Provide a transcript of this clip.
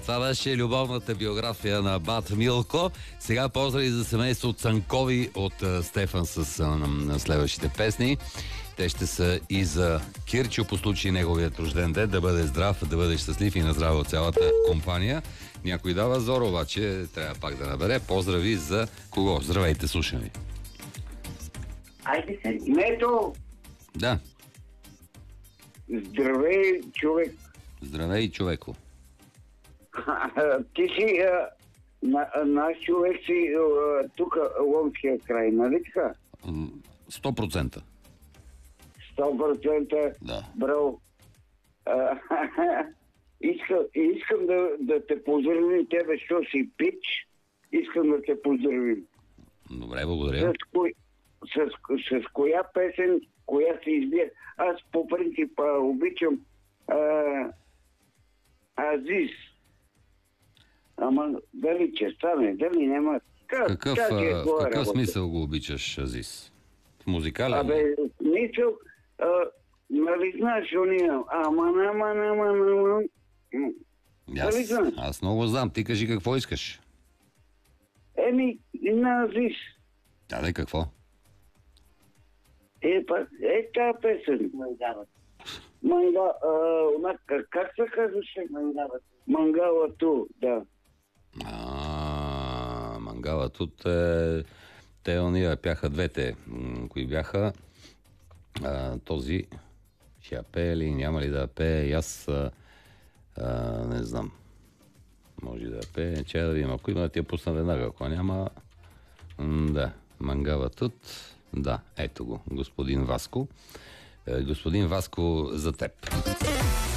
Това беше любовната биография на Бат Милко. Сега поздрави за семейство Цанкови от Стефан с следващите песни. Те ще са и за Кирчо по случай неговият рожден ден. Да бъде здрав, да бъде щастлив и на здраво от цялата компания. Някой дава Зора, обаче трябва пак да набере. Поздрави за кого? Здравейте, слушам ви. Айде се, Мето! Да. Здравей, човек! Здравей, човеко! Ти си наш човек си тук, Ломския край, нали така? 100%. 100%. Да. Браво! Искам да те поздравим тебе, що си пич. Искам да те поздравим. Добре, благодаря. С коя песен, коя се избира? Аз по принцип обичам Азис. Ама дали че стане, дали няма... Какъв смисъл го обичаш, Азис? В музикален? Абе, смисъл... нали знаеш, уния... Аз много знам. Ти кажи какво искаш. На Азис. Да, какво? Тази песен. Как се казваше? Мангалато, да. Мангалато, те ония пяха двете. Кои бяха? Този ще я пее ли, няма ли да я пее? И аз не знам. Може да я пее. Че да видим. Ако има да ти я пусна веднага. Ако няма... Да. Мангалатът. Да, ето го. Господин Васко. Господин Васко, за теб.